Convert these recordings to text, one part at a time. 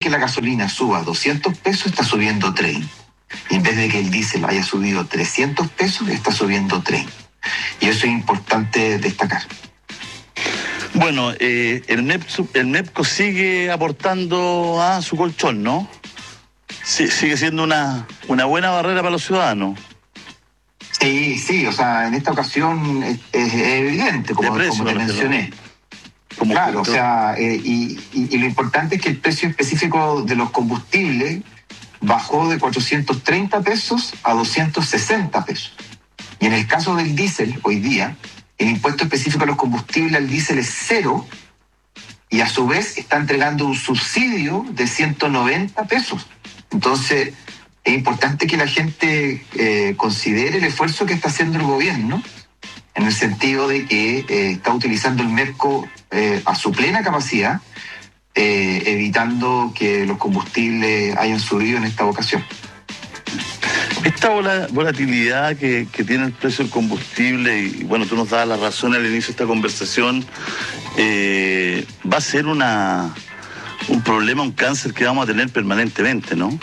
que la gasolina suba 200 pesos, está subiendo 30. Y en vez de que el diésel haya subido 300 pesos, está subiendo 30. Y eso es importante destacar. Bueno, el MEPCO sigue aportando a su colchón, ¿no? Sí, sigue siendo una buena barrera para los ciudadanos. Sí, o sea, en esta ocasión es evidente, como te mencioné. Claro, o sea, y lo importante es que el precio específico de los combustibles bajó de 430 pesos a 260 pesos. Y en el caso del diésel, hoy día, el impuesto específico a los combustibles al diésel es 0 y a su vez está entregando un subsidio de 190 pesos. Entonces, es importante que la gente considere el esfuerzo que está haciendo el gobierno en el sentido de que está utilizando el MEPCO a su plena capacidad, evitando que los combustibles hayan subido en esta ocasión. Esta volatilidad que tiene el precio del combustible, y bueno, tú nos dabas la razón al inicio de esta conversación, va a ser un problema, un cáncer que vamos a tener permanentemente, ¿no?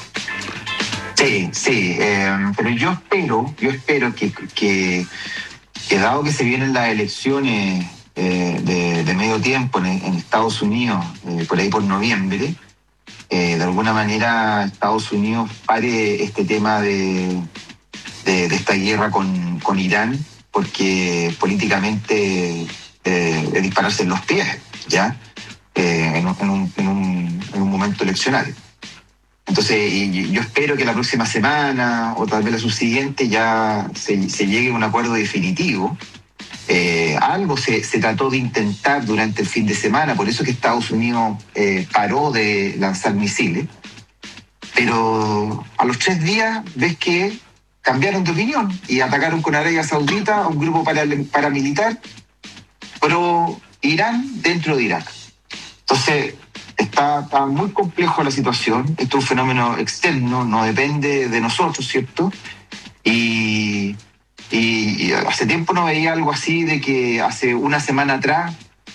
Sí, pero yo espero que dado que se vienen las elecciones de medio tiempo en Estados Unidos, por ahí por noviembre, de alguna manera Estados Unidos pare este tema de esta guerra con Irán, porque políticamente es dispararse en los pies, ¿ya? En un momento eleccionario. Entonces, yo espero que la próxima semana o tal vez la subsiguiente ya se llegue a un acuerdo definitivo. Algo se trató de intentar durante el fin de semana, por eso que Estados Unidos paró de lanzar misiles, pero a los 3 días ves que cambiaron de opinión y atacaron con Arabia Saudita a un grupo paramilitar pro Irán dentro de Irak. Entonces, está muy complejo la situación. Esto es un fenómeno externo, no depende de nosotros, ¿cierto? Y hace tiempo no veía algo así, de que hace una semana atrás...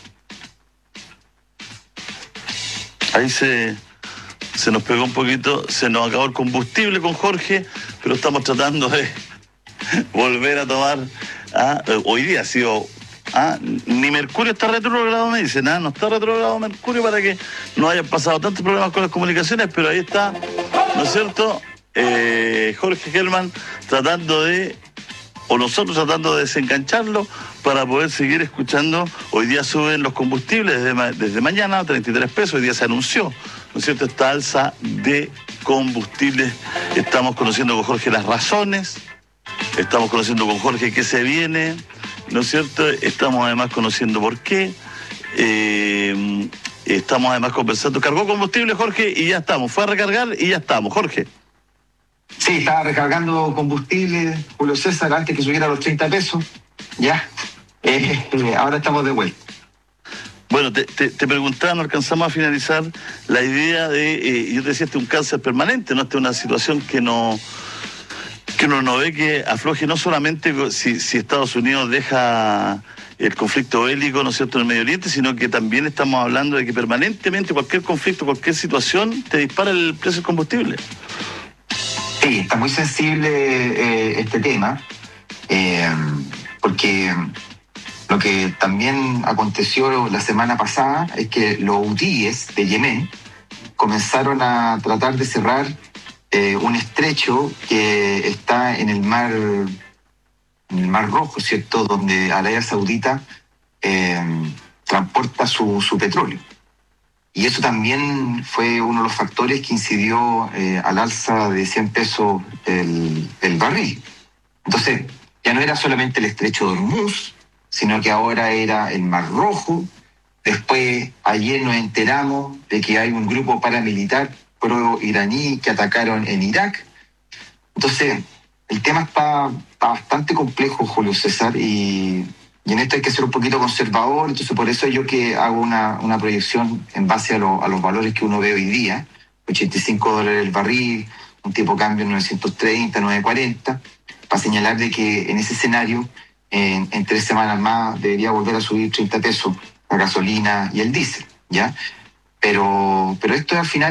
Ahí se nos pegó un poquito, se nos acabó el combustible con Jorge, pero estamos tratando de volver a tomar. Hoy día ha sido... ni Mercurio está retrogrado, me dicen, no está retrogrado Mercurio, para que no hayan pasado tantos problemas con las comunicaciones, pero ahí está, ¿no es cierto? Jorge Gelman nosotros tratando de desengancharlo para poder seguir escuchando. Hoy día suben los combustibles desde mañana, 33 pesos, hoy día se anunció, ¿no es cierto?, esta alza de combustibles. Estamos conociendo con Jorge las razones, estamos conociendo con Jorge qué se viene, ¿no es cierto? Estamos además conociendo por qué. Estamos además conversando. Cargó combustible, Jorge, y ya estamos. Fue a recargar y ya estamos. Jorge. Sí, estaba recargando combustible, Julio César, antes que subiera a los 30 pesos. Ya. Ahora estamos de vuelta. Bueno, te preguntaba, no alcanzamos a finalizar la idea de... yo te decía, este es un cáncer permanente, ¿no? Esta es una situación que uno no ve que afloje, no solamente si Estados Unidos deja el conflicto bélico, ¿no es cierto?, en el Medio Oriente, sino que también estamos hablando de que permanentemente cualquier conflicto, cualquier situación, te dispara el precio del combustible. Sí, está muy sensible este tema, porque lo que también aconteció la semana pasada es que los hutíes de Yemen comenzaron a tratar de cerrar un estrecho que está en el Mar Rojo, ¿cierto?, donde Arabia Saudita transporta su petróleo. Y eso también fue uno de los factores que incidió al alza de 100 pesos el barril. Entonces, ya no era solamente el estrecho de Hormuz, sino que ahora era el Mar Rojo. Después, ayer nos enteramos de que hay un grupo paramilitar pro-iraní que atacaron en Irak. Entonces, el tema está bastante complejo, Julio César, y en esto hay que ser un poquito conservador. Entonces, por eso yo que hago una proyección en base a los valores que uno ve hoy día, $85 el barril, un tipo de cambio 930, 940, para señalar de que en ese escenario, en 3 semanas más, debería volver a subir 30 pesos la gasolina y el diésel, ¿ya? Pero esto al final